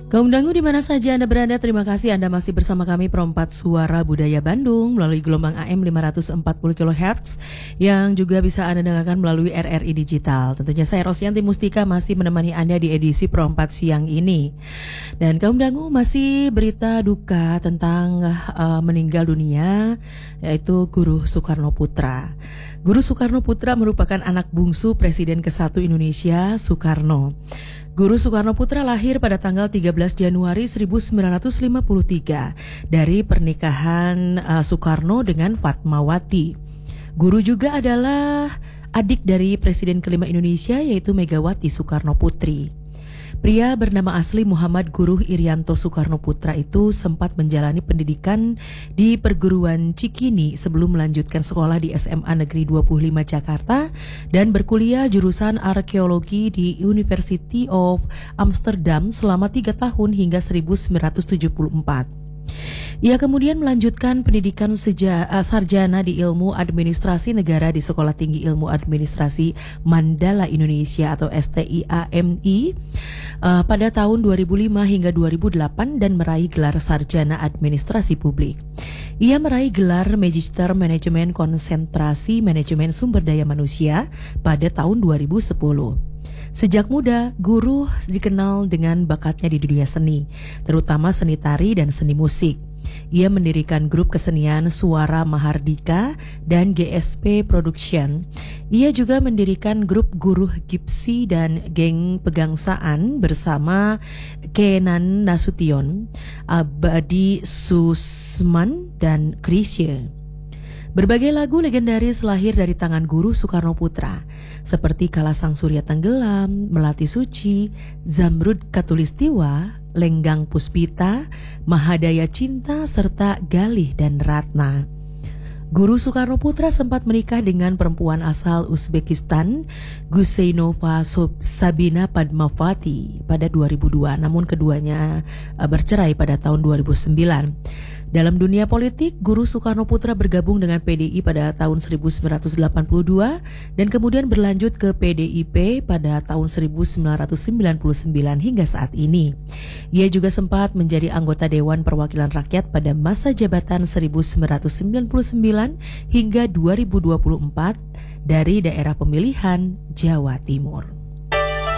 Kaum dangu di mana saja Anda berada, terima kasih Anda masih bersama kami Perempat Suara Budaya Bandung melalui gelombang AM 540 kHz yang juga bisa Anda dengarkan melalui RRI Digital. Tentunya saya Rosyanti Mustika masih menemani Anda di edisi Perempat siang ini. Dan kaum dangu masih berita duka tentang meninggal dunia, yaitu Guru Soekarno Putra. Guru Soekarno Putra merupakan anak bungsu Presiden ke-1 Indonesia, Soekarno. Guru Soekarno Putra lahir pada tanggal 13 Januari 1953 dari pernikahan Soekarno dengan Fatmawati. Guru juga adalah adik dari Presiden kelima Indonesia yaitu Megawati Soekarno Putri. Pria bernama asli Muhammad Guruh Irianto Soekarno Putra itu sempat menjalani pendidikan di perguruan Cikini sebelum melanjutkan sekolah di SMA Negeri 25 Jakarta dan berkuliah jurusan arkeologi di University of Amsterdam selama 3 tahun hingga 1974. Ia kemudian melanjutkan pendidikan sarjana di Ilmu Administrasi Negara di Sekolah Tinggi Ilmu Administrasi Mandala Indonesia atau STIAMI pada tahun 2005 hingga 2008 dan meraih gelar sarjana administrasi publik. Ia meraih gelar Magister Manajemen Konsentrasi Manajemen Sumber Daya Manusia pada tahun 2010. Sejak muda, Guru dikenal dengan bakatnya di dunia seni, terutama seni tari dan seni musik. Ia mendirikan grup kesenian Suara Mahardika dan GSP Production. Ia juga mendirikan grup Guruh Gipsi dan Geng Pegangsaan bersama Kenan Nasution, Abadi Susman, dan Krisye. Berbagai lagu legendaris lahir dari tangan Guru Soekarno Putra, seperti Kala Sang Surya Tenggelam, Melati Suci, Zamrud Katulistiwa, Lenggang Puspita, Mahadaya Cinta, serta Galih dan Ratna. Guru Soekarno Putra sempat menikah dengan perempuan asal Uzbekistan, Guseinova Sabina Padmavati pada 2002, namun keduanya bercerai pada tahun 2009. Dalam dunia politik, Guru Soekarno Putra bergabung dengan PDI pada tahun 1982 dan kemudian berlanjut ke PDIP pada tahun 1999 hingga saat ini. Ia juga sempat menjadi anggota Dewan Perwakilan Rakyat pada masa jabatan 1999 hingga 2024 dari daerah pemilihan Jawa Timur.